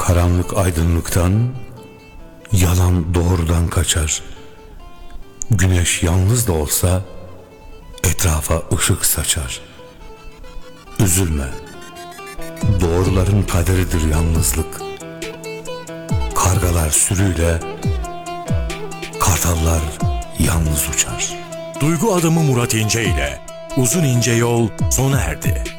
Karanlık aydınlıktan, yalan doğrudan kaçar. Güneş yalnız da olsa etrafa ışık saçar. Üzülme, doğruların kaderidir yalnızlık. Kargalar sürüyle, kartallar yalnız uçar. Duygu adamı Murat İnce ile Uzun İnce Yol sona erdi.